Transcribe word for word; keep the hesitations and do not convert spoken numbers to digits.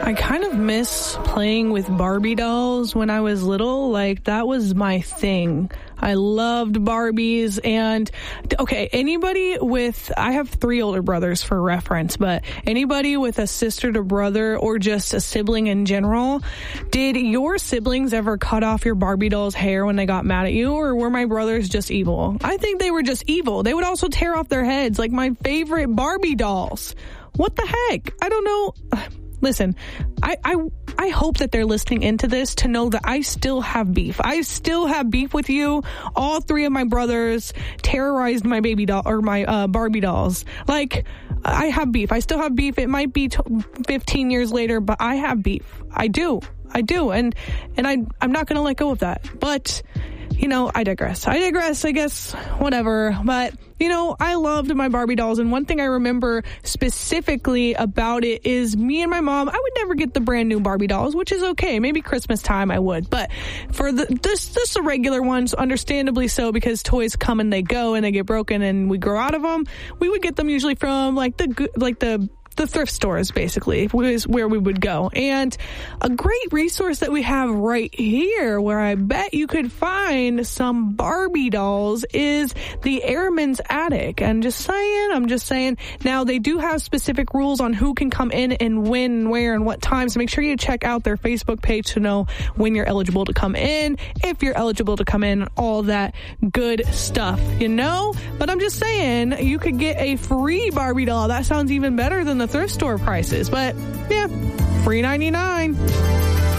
I kind of miss playing with Barbie dolls when I was little. Like, that was my thing. I loved Barbies. And, okay, anybody with, I have three older brothers for reference, but anybody with a sister to brother or just a sibling in general, did your siblings ever cut off your Barbie doll's hair when they got mad at you, or were my brothers just evil? I think they were just evil. They would also tear off their heads, like my favorite Barbie dolls. What the heck? I don't know. Listen, I, I I hope that they're listening into this to know that I still have beef. I still have beef with you. All three of my brothers terrorized my baby doll or my uh, Barbie dolls. Like, I have beef. I still have beef. It might be t- fifteen years later, but I have beef. I do. I do. And and I I'm not going to let go of that. But, you know, I digress. I digress, I guess, whatever. But, you know, I loved my Barbie dolls, and one thing I remember specifically about it is me and my mom, I would never get the brand new Barbie dolls, which is okay. Maybe Christmas time I would. But for the this, this the regular ones, understandably so, because toys come and they go and they get broken and we grow out of them, we would get them usually from like the like the the thrift stores, basically, was where we would go. And a great resource that we have right here, where I bet you could find some Barbie dolls, is the Airman's Attic. I'm just saying, I'm just saying. Now, they do have specific rules on who can come in and when, and where, and what time. So make sure you check out their Facebook page to know when you're eligible to come in, if you're eligible to come in, all that good stuff, you know? But I'm just saying, you could get a free Barbie doll. That sounds even better than the thrift store prices. But, yeah, free ninety-nine.